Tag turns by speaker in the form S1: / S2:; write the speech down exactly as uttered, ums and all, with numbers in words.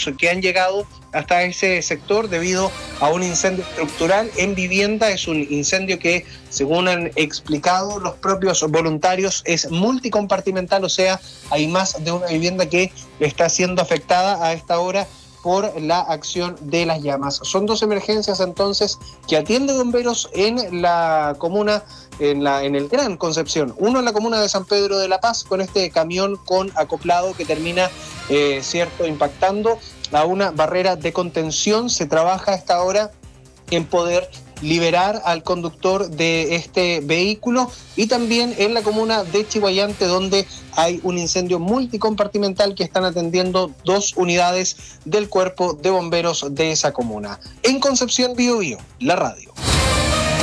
S1: bomberos que han llegado hasta ese sector debido a un incendio estructural en vivienda. Es un incendio que, según han explicado los propios voluntarios, es multicompartimental, o sea, hay más de una vivienda que está siendo afectada a esta hora por la acción de las llamas. Son dos emergencias entonces que atiende bomberos en la comuna, en la en el Gran Concepción. Uno en la comuna de San Pedro de la Paz, con este camión con acoplado que termina, eh, cierto, impactando a una barrera de contención. Se trabaja a esta hora en poder liberar al conductor de este vehículo, y también en la comuna de Chiguayante, donde hay un incendio multicompartimental que están atendiendo dos unidades del cuerpo de bomberos de esa comuna. En Concepción, Biobío, la radio.